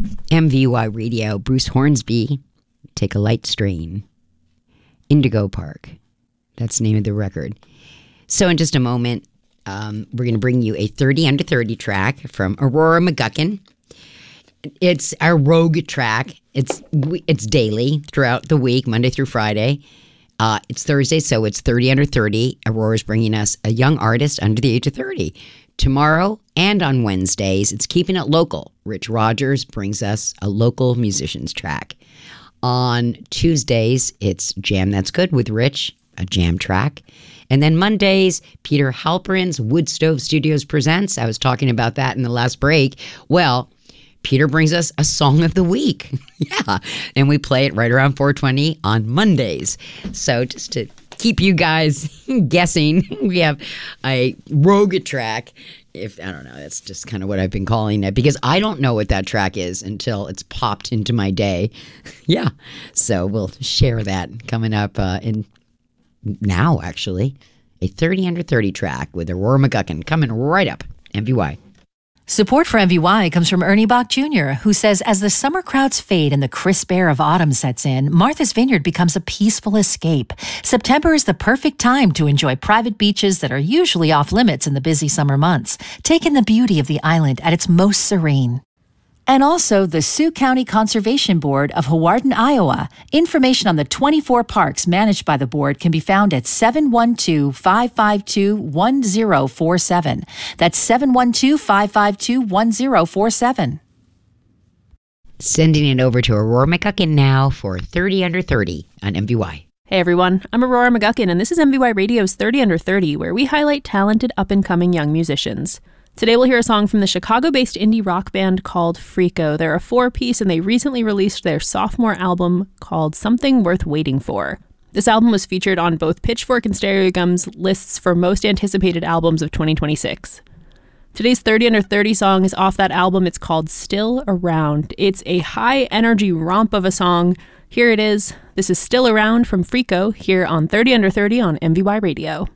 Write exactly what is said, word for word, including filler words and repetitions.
M V Y Radio, Bruce Hornsby, Take a Light Strain. Indigo Park. That's the name of the record. So in just a moment, um, we're going to bring you a thirty under thirty track from Aurora McGuckin. It's our rogue track. It's it's daily throughout the week, Monday through Friday. Uh, it's Thursday, so it's thirty under thirty. Aurora's bringing us a young artist under the age of thirty. Tomorrow and on Wednesdays, it's Keeping It Local. Rich Rogers brings us a local musician's track. On Tuesdays, it's Jam That's Good with Rich, a jam track. And then Mondays, Peter Halperin's Wood Stove Studios presents. I was talking about that in the last break. Well, Peter brings us a song of the week. Yeah. And we play it right around four twenty on Mondays. So just to keep you guys guessing, we have a rogue track. If I don't know, that's just kind of what I've been calling it, because I don't know what that track is until it's popped into my day. Yeah. So we'll share that coming up uh, in now, actually. A thirty under thirty track with Aurora McGuckin coming right up. M V Y. Support for M V Y comes from Ernie Bach Junior, who says, as the summer crowds fade and the crisp air of autumn sets in, Martha's Vineyard becomes a peaceful escape. September is the perfect time to enjoy private beaches that are usually off limits in the busy summer months. Take in the beauty of the island at its most serene. And also the Sioux County Conservation Board of Hawarden, Iowa. Information on the twenty-four parks managed by the board can be found at seven one two, five five two, one zero four seven. That's seven one two, five five two, one zero four seven. Sending it over to Aurora McGuckin now for thirty under thirty on M V Y. Hey everyone, I'm Aurora McGuckin, and this is M V Y Radio's thirty under thirty, where we highlight talented up-and-coming young musicians. Today we'll hear a song from the Chicago-based indie rock band called Freako. They're a four-piece, and they recently released their sophomore album called Something Worth Waiting For. This album was featured on both Pitchfork and Stereogum's lists for most anticipated albums of twenty twenty-six. Today's thirty under thirty song is off that album. It's called Still Around. It's a high-energy romp of a song. Here it is. This is Still Around from Freako here on thirty under thirty on M V Y Radio.